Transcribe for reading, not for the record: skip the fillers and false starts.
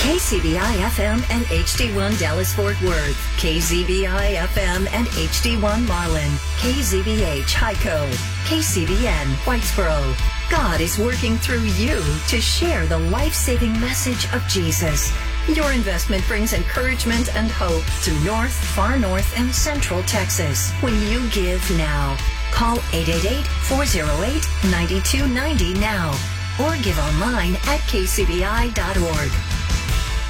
KCBI-FM and HD1 Dallas-Fort Worth, KZBI-FM and HD1 Marlin, KZBH Hyco, KCBN Whitesboro. God is working through you to share the life-saving message of Jesus. Your investment brings encouragement and hope to North, Far North, and Central Texas. When you give now, call 888-408-9290 now or give online at kcbi.org.